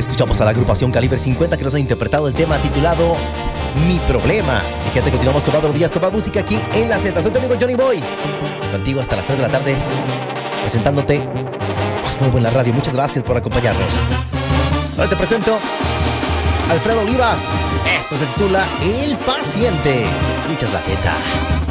Escuchamos a la agrupación Calibre 50 que nos ha interpretado el tema titulado Mi Problema. Y gente, continuamos con Pablo Díaz, con más música aquí en La Z. Soy tu amigo Johnny Boy, contigo hasta las 3 de la tarde, presentándote más nuevo en la radio. Muchas gracias por acompañarnos. Ahora te presento Alfredo Olivas. Esto se titula El Paciente. Escuchas La Z.